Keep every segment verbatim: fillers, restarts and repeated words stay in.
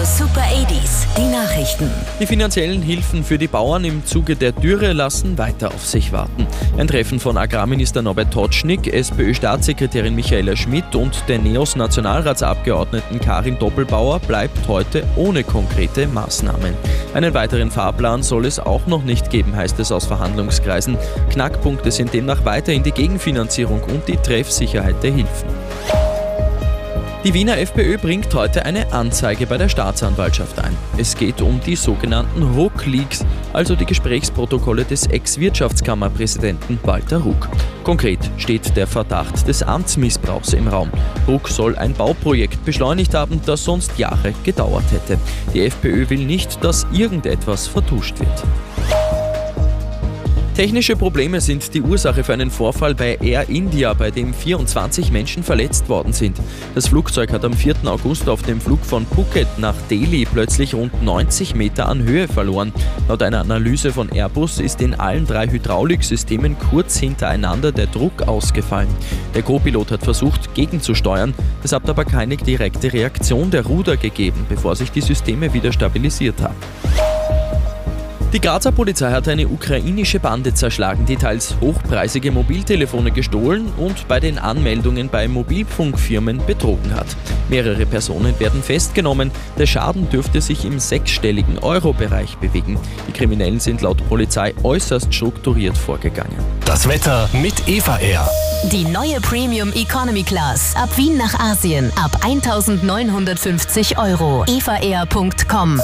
Super achtziger, die Nachrichten. Die finanziellen Hilfen für die Bauern im Zuge der Dürre lassen weiter auf sich warten. Ein Treffen von Agrarminister Norbert Totschnig, SPÖ-Staatssekretärin Michaela Schmidt und der NEOS-Nationalratsabgeordneten Karin Doppelbauer bleibt heute ohne konkrete Maßnahmen. Einen weiteren Fahrplan soll es auch noch nicht geben, heißt es aus Verhandlungskreisen. Knackpunkte sind demnach weiterhin die Gegenfinanzierung und die Treffsicherheit der Hilfen. Die Wiener FPÖ bringt heute eine Anzeige bei der Staatsanwaltschaft ein. Es geht um die sogenannten Ruck-Leaks, also die Gesprächsprotokolle des Ex-Wirtschaftskammerpräsidenten Walter Ruck. Konkret steht der Verdacht des Amtsmissbrauchs im Raum. Ruck soll ein Bauprojekt beschleunigt haben, das sonst Jahre gedauert hätte. Die FPÖ will nicht, dass irgendetwas vertuscht wird. Technische Probleme sind die Ursache für einen Vorfall bei Air India, bei dem vierundzwanzig Menschen verletzt worden sind. Das Flugzeug hat am vierten August auf dem Flug von Phuket nach Delhi plötzlich rund neunzig Meter an Höhe verloren. Laut einer Analyse von Airbus ist in allen drei Hydrauliksystemen kurz hintereinander der Druck ausgefallen. Der Co-Pilot hat versucht, gegenzusteuern. Es hat aber keine direkte Reaktion der Ruder gegeben, bevor sich die Systeme wieder stabilisiert haben. Die Grazer Polizei hat eine ukrainische Bande zerschlagen, die teils hochpreisige Mobiltelefone gestohlen und bei den Anmeldungen bei Mobilfunkfirmen betrogen hat. Mehrere Personen werden festgenommen. Der Schaden dürfte sich im sechsstelligen Euro-Bereich bewegen. Die Kriminellen sind laut Polizei äußerst strukturiert vorgegangen. Das Wetter mit Eva Air. Die neue Premium Economy Class. Ab Wien nach Asien. Ab eintausendneunhundertfünfzig Euro. eva air punkt com.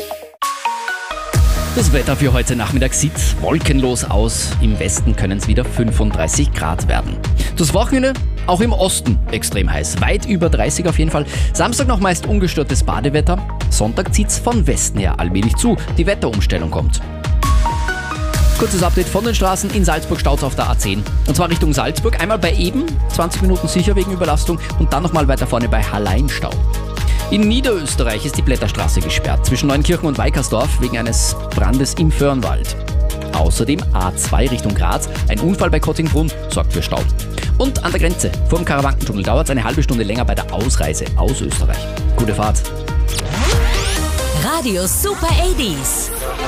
Das Wetter für heute Nachmittag sieht wolkenlos aus. Im Westen können es wieder fünfunddreißig Grad werden. Das Wochenende auch im Osten extrem heiß. Weit über dreißig auf jeden Fall. Samstag noch meist ungestörtes Badewetter. Sonntag zieht es von Westen her allmählich zu. Die Wetterumstellung kommt. Kurzes Update von den Straßen. In Salzburg staut auf der A zehn. Und zwar Richtung Salzburg. Einmal bei Eben, zwanzig Minuten sicher wegen Überlastung. Und dann nochmal weiter vorne bei Hallein Stau. In Niederösterreich ist die Blätterstraße gesperrt, zwischen Neunkirchen und Weikersdorf wegen eines Brandes im Föhrenwald. Außerdem A zwei Richtung Graz, ein Unfall bei Kottingbrunn sorgt für Stau. Und an der Grenze vor dem Karawankentunnel dauert es eine halbe Stunde länger bei der Ausreise aus Österreich. Gute Fahrt! Radio Super achtziger.